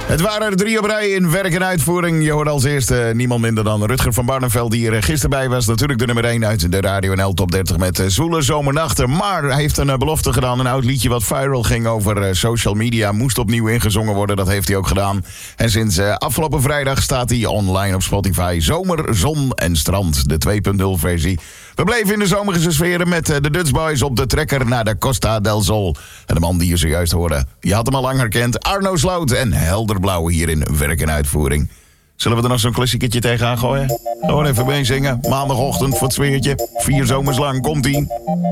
Het waren er 3 op rij in werk en uitvoering. Je hoorde als eerste niemand minder dan Rutger van Barneveld, die er gisteren bij was. Natuurlijk de nummer 1 uit de Radio NL Top 30 met Zwoele Zomernachten. Maar hij heeft een belofte gedaan. Een oud liedje wat viral ging over social media. Moest opnieuw ingezongen worden. Dat heeft hij ook gedaan. En sinds afgelopen vrijdag staat hij online op Spotify. Zomer, zon en strand. De 2.0 versie. We bleven in de zomerse sferen met de Dutch Boys op de trekker naar de Costa del Sol. En de man die je zojuist hoorde, je had hem al lang herkend. Arno Sloot en Helderblauw hier in werk en uitvoering. Zullen we er nog zo'n klassieketje tegenaan gooien? Gewoon even meezingen. Maandagochtend voor het sfeertje. 4 zomers lang, komt-ie.